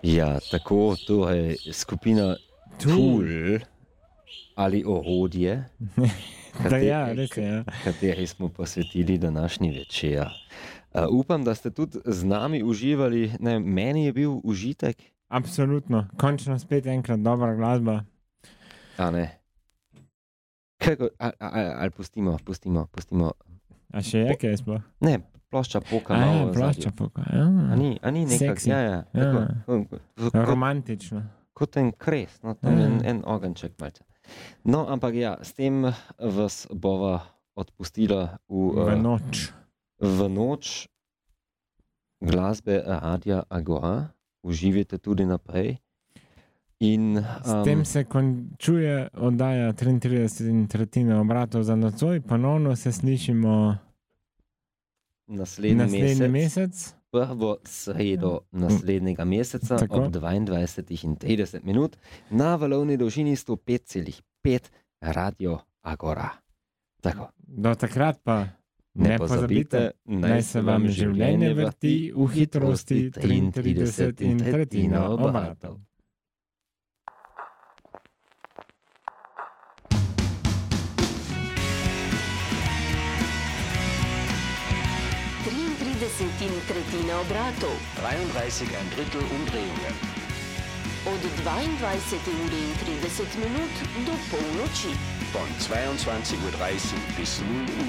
Ja, tako, to je skupina Tool ali orodje, kateri smo posvetili današnji večer. Upam, da ste tudi z nami uživali. Ne, meni je bil užitek. Absolutno. Končno spet enkrat dobra glasba. A ne. Ali pustimo. A še je kaj sploh? Ne, plošča poka malo. Plošča poka. A ni nekak, romantično. Kot en kres, no, tam en ogenček malce. No, ampak ja, s tem vas bova odpustila v noč. V noč glasbe Radia Agora. Uživajte tudi naprej. In, s tem se končuje oddaja 33 obratov za nocoj. Ponovno se slišimo naslednji mesec. Prvo sredo naslednjega meseca ob 22:30 na valovni dolžini 105,5 Radio Agora. Tako. Do takrat pa ne pozabite, naj se vam življenje vrti v hitrosti 33 in tretjina obratov. Tretjina obratov. 33 umdrehungen. Od 22:30 do polnoči. Von 22:30 bis 0 Uhr.